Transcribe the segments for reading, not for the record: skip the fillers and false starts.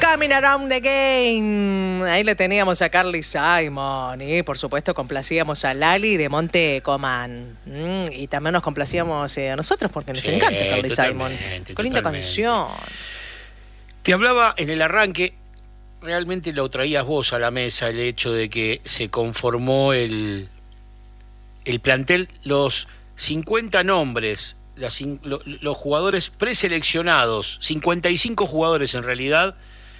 Coming Around the Game. Ahí le teníamos a Carly Simon. Y por supuesto complacíamos a Lali de Monte Comán. Y también nos complacíamos a nosotros porque nos encanta Carly Simon. Qué linda canción. Te hablaba en el arranque, realmente lo traías vos a la mesa, el hecho de que se conformó el plantel, los 50 nombres, los jugadores preseleccionados, 55 jugadores en realidad,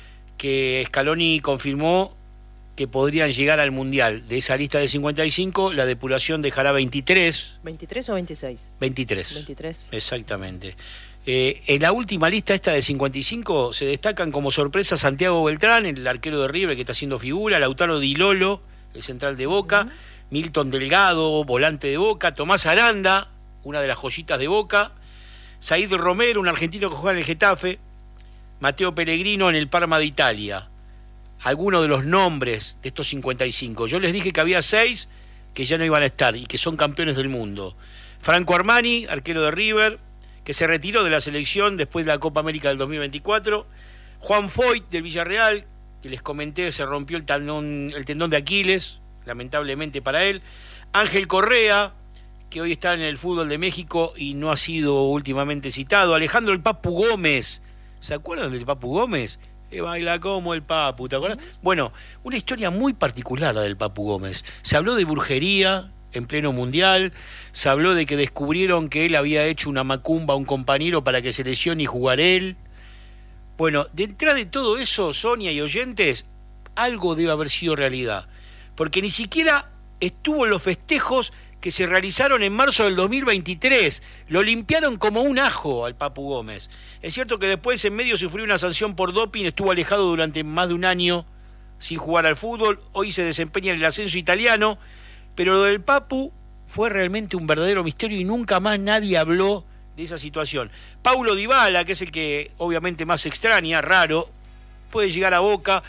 que Scaloni confirmó que podrían llegar al Mundial. De esa lista de 55, la depuración dejará 23. ¿23 o 26? 23. 23. Exactamente. En la última lista esta de 55 se destacan como sorpresa Santiago Beltrán, el arquero de River que está haciendo figura, Lautaro Di Lolo, el central de Boca, Milton Delgado, volante de Boca, Tomás Aranda, una de las joyitas de Boca, Said Romero, un argentino que juega en el Getafe, Mateo Pellegrino en el Parma de Italia. Algunos de los nombres de estos 55. Yo les dije que había 6 que ya no iban a estar y que son campeones del mundo. Franco Armani, arquero de River, que se retiró de la selección después de la Copa América del 2024. Juan Foyt del Villarreal, que les comenté, se rompió el tendón de Aquiles, lamentablemente para él. Ángel Correa, que hoy está en el fútbol de México y no ha sido últimamente citado. Alejandro el Papu Gómez, ¿se acuerdan del Papu Gómez? Que baila como el Papu, ¿te acuerdas? Bueno, una historia muy particular la del Papu Gómez. Se habló de brujería en pleno mundial, se habló de que descubrieron que él había hecho una macumba a un compañero para que se lesione y jugar él. Bueno, detrás de todo eso, Sonia y oyentes, algo debe haber sido realidad, porque ni siquiera estuvo en los festejos que se realizaron en marzo del 2023. Lo limpiaron como un ajo al Papu Gómez. Es cierto que después en medio sufrió una sanción por doping, estuvo alejado durante más de un año sin jugar al fútbol, hoy se desempeña en el ascenso italiano, pero lo del Papu fue realmente un verdadero misterio y nunca más nadie habló de esa situación. Paulo Dybala, que es el que obviamente más extraña, raro, puede llegar a Boca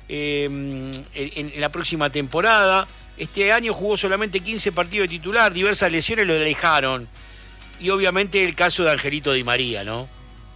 en la próxima temporada. Este año jugó solamente 15 partidos de titular, diversas lesiones lo alejaron. Y obviamente el caso de Angelito Di María, ¿no?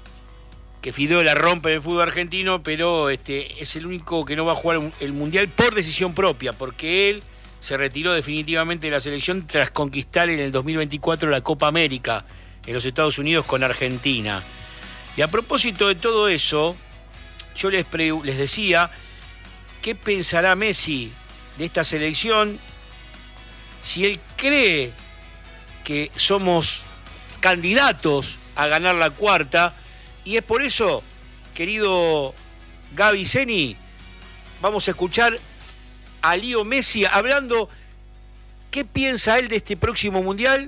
Que Fideo la rompe en el fútbol argentino, pero es el único que no va a jugar el Mundial por decisión propia, porque él se retiró definitivamente de la selección tras conquistar en el 2024 la Copa América en los Estados Unidos con Argentina. Y a propósito de todo eso, yo les decía, ¿qué pensará Messi de esta selección? Si él cree que somos candidatos a ganar la cuarta, y es por eso, querido Gaby Zeni, vamos a escuchar a Leo Messi hablando qué piensa él de este próximo Mundial,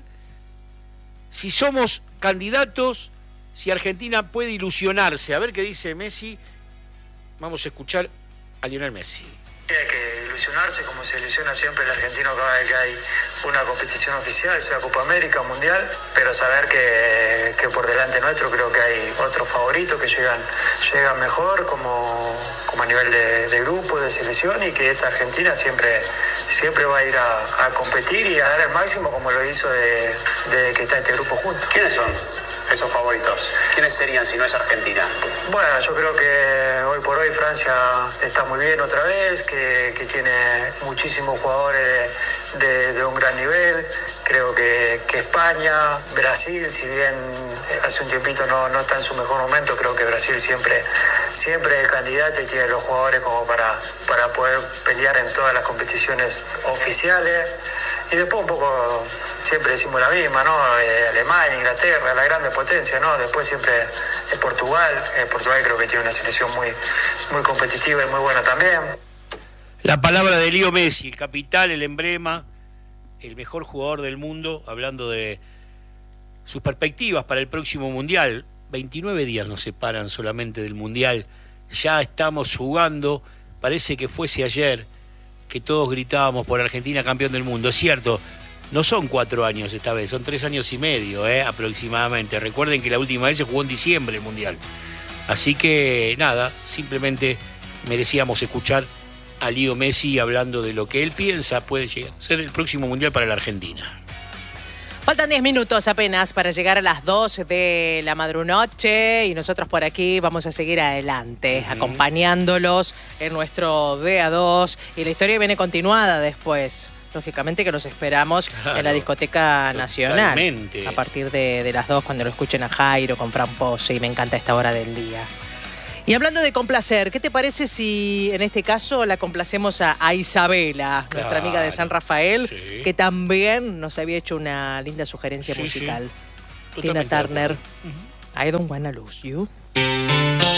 si somos candidatos, si Argentina puede ilusionarse. A ver qué dice Messi. Vamos a escuchar a Lionel Messi. Hay que ilusionarse como se ilusiona siempre el argentino cada vez que hay una competición oficial, sea Copa América o Mundial, pero saber que por delante nuestro creo que hay otros favoritos que llegan mejor como a nivel de grupo, de selección, y que esta Argentina siempre va a ir a competir y a dar el máximo como lo hizo de que está este grupo juntos. ¿Quiénes son esos favoritos? ¿Quiénes serían si no es Argentina? Bueno, yo creo que hoy por hoy Francia está muy bien otra vez, que tiene muchísimos jugadores de un gran nivel. Creo que España, Brasil, si bien hace un tiempito no está en su mejor momento, creo que Brasil siempre es candidato y tiene los jugadores como para poder pelear en todas las competiciones oficiales. Y después un poco, siempre decimos la misma, ¿no? Alemania, Inglaterra, la grande potencia, ¿no? Después siempre es Portugal. Portugal creo que tiene una selección muy competitiva y muy buena también. La palabra de Leo Messi, el capital, el emblema, el mejor jugador del mundo, hablando de sus perspectivas para el próximo Mundial. 29 días nos separan solamente del Mundial. Ya estamos jugando, parece que fuese ayer que todos gritábamos por Argentina campeón del mundo. Es cierto, no son 4 años esta vez, son 3 años y medio aproximadamente. Recuerden que la última vez se jugó en diciembre el Mundial. Así que nada, simplemente merecíamos escuchar a Leo Messi hablando de lo que él piensa puede llegar a ser el próximo Mundial para la Argentina. Faltan 10 minutos apenas para llegar a las 2 de la madrunoche y nosotros por aquí vamos a seguir adelante, acompañándolos en nuestro DA2 y la historia viene continuada después. Lógicamente que los esperamos en la Discoteca Nacional. Totalmente. A partir de las 2 cuando lo escuchen a Jairo con Fran Pose y me encanta esta hora del día. Y hablando de complacer, ¿qué te parece si en este caso la complacemos a Isabela, nuestra amiga de San Rafael, sí, que también nos había hecho una linda sugerencia musical? Sí. Tina Totalmente Turner, I Don't Wanna Lose You.